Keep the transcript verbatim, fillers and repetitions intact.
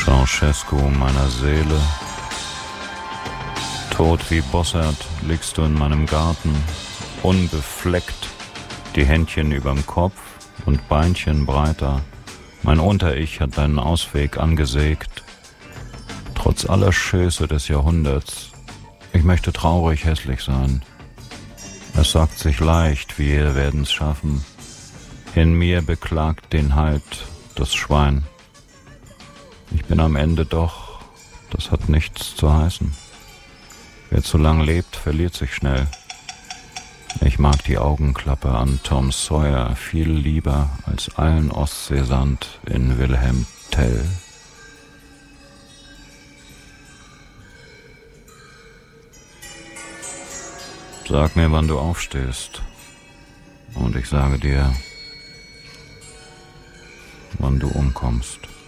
Ceausescu meiner Seele. Tot wie Bossert liegst du in meinem Garten, unbefleckt, die Händchen überm Kopf und Beinchen breiter. Mein Unter-Ich hat deinen Ausweg angesägt. Trotz aller Schöße des Jahrhunderts, ich möchte traurig hässlich sein. Es sagt sich leicht, wir werden's schaffen. In mir beklagt den Halt das Schwein. Ich bin am Ende doch, das hat nichts zu heißen. Wer zu lang lebt, verliert sich schnell. Ich mag die Augenklappe an Tom Sawyer viel lieber als allen Ostseesand in Wilhelm Tell. Sag mir, wann du aufstehst, und ich sage dir, wann du umkommst.